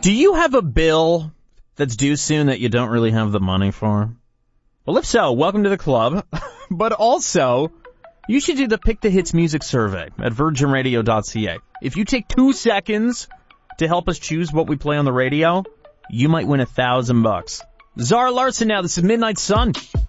Do you have a bill that's due soon that you don't really have the money for? Well, if so, welcome to the club. But also, you should do the Pick the Hits music survey at virginradio.ca. If you take 2 seconds to help us choose what we play on the radio, you might win $1,000. Zara Larson now, this is Midnight Sun.